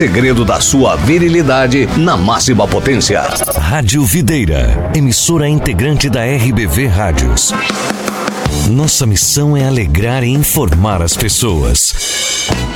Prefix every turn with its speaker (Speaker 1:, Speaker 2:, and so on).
Speaker 1: Segredo da sua virilidade na máxima potência.
Speaker 2: Rádio Videira, emissora integrante da RBV Rádios. Nossa missão é alegrar e informar as pessoas.